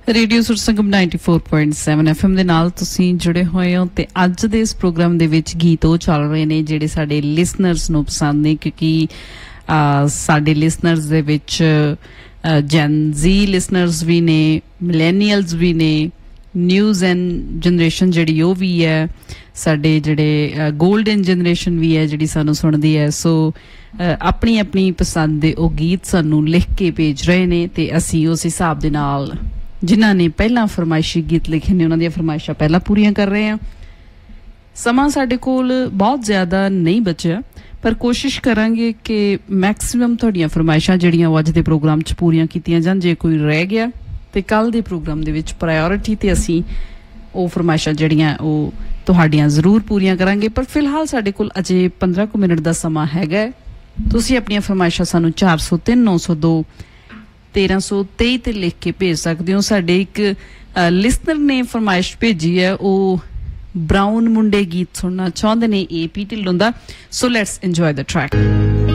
Radio ਸੁਰ ਸੰਗਮ 94.7 FM ਦੇ ਨਾਲ ਤੁਸੀਂ ਜੁੜੇ ਹੋਏ ਹੋ ਤੇ ਅੱਜ ਦੇ ਇਸ ਪ੍ਰੋਗਰਾਮ ਦੇ ਵਿੱਚ ਗੀਤ ਉਹ ਚੱਲ ਰਹੇ ਨੇ ਜਿਹੜੇ ਸਾਡੇ ਲਿਸਨਰਸ ਨੂੰ ਪਸੰਦ ਨੇ ਕਿਉਂਕਿ ਸਾਡੇ ਲਿਸਨਰਸ ਦੇ ਵਿੱਚ ਜੈਨ ਜ਼ੀ ਲਿਸਨਰਸ ਵੀ ਨੇ ਮਿਲੇਨੀਅਲਸ ਵੀ ਨੇ ਨਿਊਜ਼ ਐਂਡ ਜਨਰੇਸ਼ਨ ਜਿਹੜੀ ਉਹ ਵੀ ਹੈ ਸਾਡੇ ਜਿਹੜੇ ਗੋਲਡਨ ਜਨਰੇਸ਼ਨ ਵੀ ਹੈ ਜਿਹੜੀ ਸਾਨੂੰ ਸੁਣਦੀ ਹੈ ਸੋ ਆਪਣੀ ਆਪਣੀ ਪਸੰਦ ਦੇ ਉਹ ਗੀਤ ਸਾਨੂੰ ਲਿਖ ਕੇ ਭੇਜ ਰਹੇ ਨੇ ਤੇ ਅਸੀਂ ਉਸ ਹਿਸਾਬ ਦੇ ਨਾਲ ਜਿਨ੍ਹਾਂ ਨੇ ਪਹਿਲਾਂ ਫਰਮਾਇਸ਼ੀ ਗੀਤ ਲਿਖੇ ਨੇ ਉਹਨਾਂ ਦੀਆਂ ਫਰਮਾਇਸ਼ਾਂ ਪਹਿਲਾਂ ਪੂਰੀਆਂ ਕਰ ਰਹੇ ਹਾਂ। ਸਮਾਂ ਸਾਡੇ ਕੋਲ ਬਹੁਤ ਜ਼ਿਆਦਾ ਨਹੀਂ ਬਚਿਆ ਪਰ ਕੋਸ਼ਿਸ਼ ਕਰਾਂਗੇ ਕਿ ਮੈਕਸੀਮਮ ਤੁਹਾਡੀਆਂ ਫਰਮਾਇਸ਼ਾਂ ਜਿਹੜੀਆਂ ਉਹ ਅੱਜ ਦੇ ਪ੍ਰੋਗਰਾਮ 'ਚ ਪੂਰੀਆਂ ਕੀਤੀਆਂ ਜਾਣ। ਜੇ ਕੋਈ ਰਹਿ ਗਿਆ ਤੇ ਕੱਲ੍ਹ ਦੇ ਪ੍ਰੋਗਰਾਮ ਦੇ ਵਿੱਚ ਪ੍ਰਾਇਓਰਿਟੀ ਤੇ ਅਸੀਂ ਉਹ ਫਰਮਾਇਸ਼ਾਂ ਜਿਹੜੀਆਂ ਉਹ ਤੁਹਾਡੀਆਂ ਜ਼ਰੂਰ ਪੂਰੀਆਂ ਕਰਾਂਗੇ। ਪਰ ਫਿਲਹਾਲ ਸਾਡੇ ਕੋਲ ਅਜੇ 15 ਕੁ ਮਿੰਟ ਦਾ ਸਮਾਂ ਹੈਗਾ। ਤੁਸੀਂ ਆਪਣੀਆਂ ਫਰਮਾਇਸ਼ਾਂ ਸਾਨੂੰ 403 902 1323 ਤੇ ਲਿਖ ਕੇ ਭੇਜ ਸਕਦੇ ਹੋ। ਸਾਡੇ ਇੱਕ ਲਿਸਨਰ ਨੇ ਫਰਮਾਇਸ਼ ਭੇਜੀ ਹੈ ਉਹ ਬਰਾਊਨ ਮੁੰਡੇ ਗੀਤ ਸੁਣਨਾ ਚਾਹੁੰਦੇ ਨੇ AP Dhillon the. So let's enjoy the track.